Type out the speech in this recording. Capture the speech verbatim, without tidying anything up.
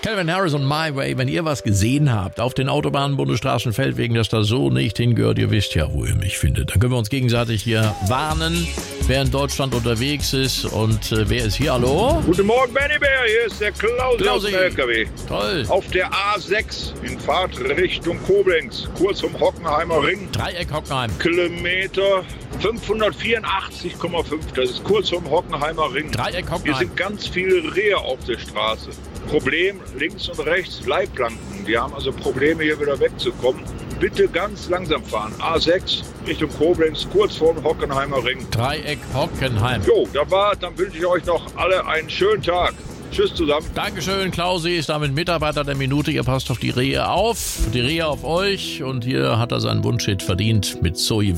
Calvin Harris und My Way, wenn ihr was gesehen habt auf den Autobahnen, Bundesstraßen, Feldwegen, dass da so nicht hingehört, ihr wisst ja, wo ihr mich findet. Dann können wir uns gegenseitig hier warnen, wer in Deutschland unterwegs ist und äh, wer ist hier, hallo? Guten Morgen, Benny Bär, hier ist der Klausi, Klausi. aus dem L K W. Toll. Auf der A sechs in Fahrt Richtung Koblenz, kurz um Hockenheimer Ring. Dreieck Hockenheim. Kilometer fünfhundertvierundachtzig Komma fünf, das ist kurz um Hockenheimer Ring. Dreieck Hier Hockenheim. sind ganz viele Rehe auf der Straße. Problem, links und rechts Leitplanken. Die haben also Probleme, hier wieder wegzukommen. Bitte ganz langsam fahren. A sechs Richtung Koblenz, kurz vor dem Hockenheimer Ring. Dreieck Hockenheim. Jo, da war, dann wünsche ich euch noch alle einen schönen Tag. Tschüss zusammen. Dankeschön, Klausi ist damit Mitarbeiter der Minute. Ihr passt auf die Rehe auf, die Rehe auf euch und hier hat er seinen Wunschhit verdient mit Zoe